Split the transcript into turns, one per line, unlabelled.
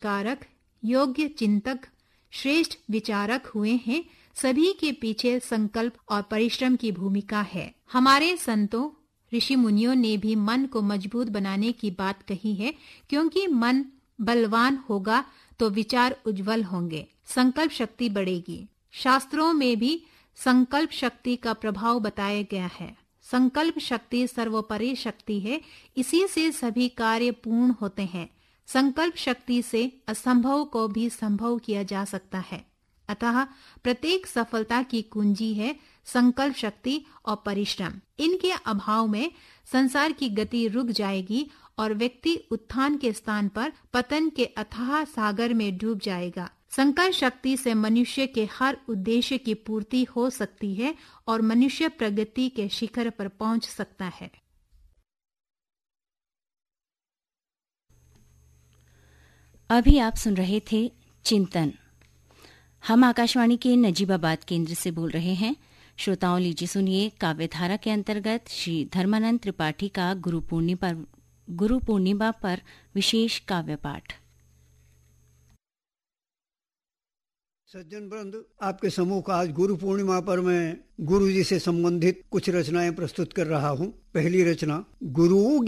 कारक, योग्य चिंतक, श्रेष्ठ विचारक हुए हैं, सभी के पीछे संकल्प और परिश्रम की भूमिका है। हमारे संतों, ऋषि मुनियों ने भी मन को मजबूत बनाने की बात कही है, क्योंकि मन बलवान होगा तो विचार उज्जवल होंगे, संकल्प शक्ति बढ़ेगी। शास्त्रों में भी संकल्प शक्ति का प्रभाव बताया गया है। संकल्प शक्ति सर्वोपरि शक्ति है, इसी से सभी कार्य पूर्ण होते हैं। संकल्प शक्ति से असंभव को भी संभव किया जा सकता है। अतः प्रत्येक सफलता की कुंजी है संकल्प शक्ति और परिश्रम। इनके अभाव में संसार की गति रुक जाएगी और व्यक्ति उत्थान के स्थान पर पतन के अथाह सागर में डूब जाएगा। संकल्प शक्ति से मनुष्य के हर उद्देश्य की पूर्ति हो सकती है और मनुष्य प्रगति के शिखर पर पहुंच सकता है।
अभी आप सुन रहे थे चिंतन। हम आकाशवाणी के नजीबाबाद केंद्र से बोल रहे हैं। श्रोताओं, लीजिए सुनिए काव्यधारा के अंतर्गत श्री धर्मानंद त्रिपाठी का गुरु पूर्णिमा पर विशेष काव्य पाठ।
सज्जन वृंद, आपके सम्मुख आज गुरु पूर्णिमा पर मैं गुरु जी से संबंधित कुछ रचनाएं प्रस्तुत कर रहा हूं। पहली रचना, गुरु